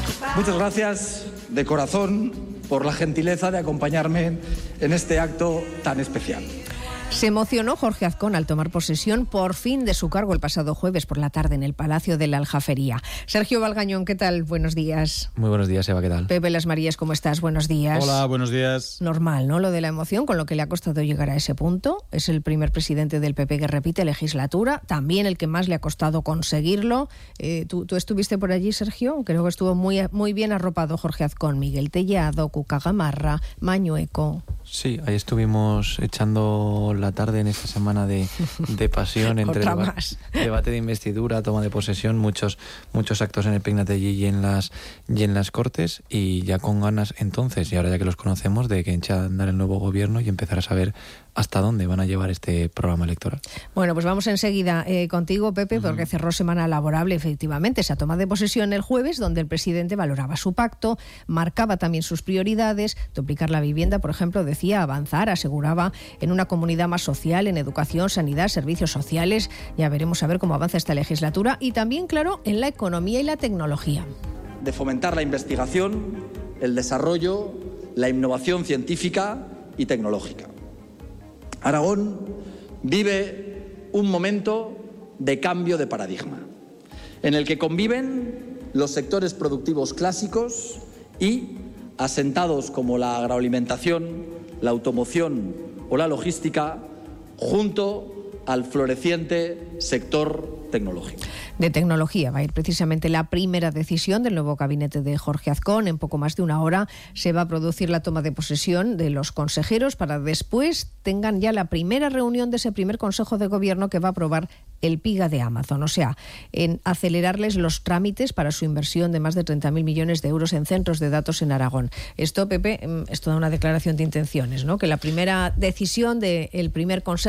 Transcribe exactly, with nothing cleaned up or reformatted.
Muchas gracias de corazón por la gentileza de acompañarme en este acto tan especial. Se emocionó Jorge Azcón al tomar posesión por fin de su cargo el pasado jueves por la tarde en el Palacio de la Aljafería. Sergio Valgañón, ¿qué tal? Buenos días. Muy buenos días, Eva, ¿qué tal? Pepe Las Marías, ¿cómo estás? Buenos días. Hola, buenos días. Normal, ¿no? Lo de la emoción, con lo que le ha costado llegar a ese punto. Es el primer presidente del P P que repite legislatura, también el que más le ha costado conseguirlo. Eh, ¿tú, ¿Tú estuviste por allí, Sergio? Creo que estuvo muy, muy bien arropado Jorge Azcón, Miguel Tellado, Cuca Gamarra, Mañueco. Sí, ahí estuvimos echando la tarde en esta semana de, de pasión entre Otra deba- más. debate de investidura, toma de posesión, muchos muchos actos en el Pegnatellí y en las y en las Cortes, y ya con ganas entonces, y ahora ya que los conocemos, de que echar a andar el nuevo gobierno y empezar a saber hasta dónde van a llevar este programa electoral. Bueno, pues vamos enseguida eh, contigo, Pepe, porque uh-huh. cerró semana laborable, efectivamente, esa toma de posesión el jueves, donde el presidente valoraba su pacto, marcaba también sus prioridades, duplicar la vivienda, por ejemplo, decía avanzar, aseguraba, en una comunidad más social, en educación, sanidad, servicios sociales. Ya veremos a ver cómo avanza esta legislatura, y también, claro, en la economía y la tecnología. De fomentar la investigación, el desarrollo, la innovación científica y tecnológica. Aragón vive un momento de cambio de paradigma, en el que conviven los sectores productivos clásicos y asentados como la agroalimentación, la automoción o la logística, junto al floreciente sector tecnológico. De tecnología va a ir precisamente la primera decisión del nuevo gabinete de Jorge Azcón. En poco más de una hora se va a producir la toma de posesión de los consejeros, para después tengan ya la primera reunión de ese primer Consejo de Gobierno que va a aprobar el PIGA de Amazon, o sea, en acelerarles los trámites para su inversión de más de treinta mil millones de euros en centros de datos en Aragón. Esto, Pepe, es toda una declaración de intenciones, ¿no? Que la primera decisión del primer Consejo